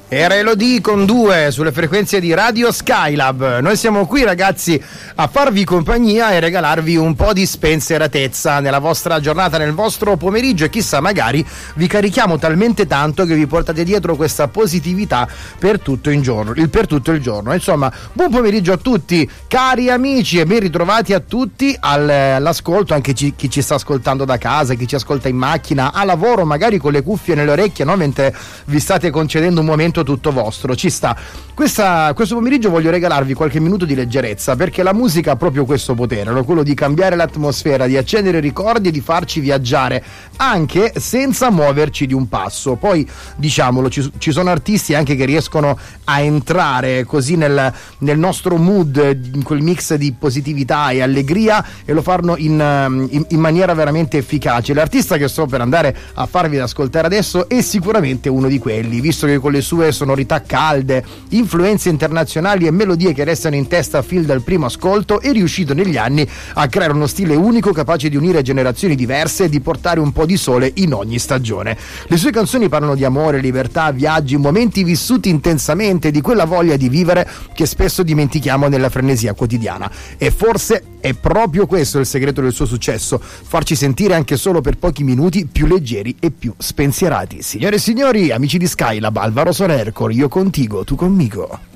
Era Elodie con 2 sulle frequenze di Radio Skylab. Noi siamo qui, ragazzi, a farvi compagnia e regalarvi un po' di spensieratezza nella vostra giornata, nel vostro pomeriggio, e chissà, magari vi carichiamo talmente tanto che vi portate dietro questa positività per tutto il giorno. Insomma, buon pomeriggio a tutti, cari amici, e ben ritrovati a tutti all'ascolto, anche chi ci sta ascoltando da casa, chi ci ascolta in macchina, a lavoro, magari con le cuffie nelle orecchie, no? Mentre vi state concedendo un momento tutto vostro. Ci sta. Questo pomeriggio voglio regalarvi qualche minuto di leggerezza, perché la musica ha proprio questo potere, no? Quello di cambiare l'atmosfera, di accendere ricordi e di farci viaggiare anche senza muoverci di un passo. Poi, diciamolo, ci sono artisti anche che riescono a entrare così nel nostro mood, in quel mix di positività e allegria, e lo fanno in maniera veramente efficace. L'artista che sto per andare a farvi ascoltare adesso è sicuramente uno di quelli, visto che con le sue sonorità calde, influenze internazionali e melodie che restano in testa fin dal primo ascolto, è riuscito negli anni a creare uno stile unico, capace di unire generazioni diverse e di portare un po' di sole in ogni stagione. Le sue canzoni parlano di amore, libertà, viaggi, momenti vissuti intensamente, di quella voglia di vivere che spesso dimentichiamo nella frenesia quotidiana. E forse è proprio questo il segreto del suo successo: farci sentire anche solo per pochi minuti più leggeri e più spensierati. Signore e signori, amici di Skylab, Alvaro Soler, io contigo, tu conmigo.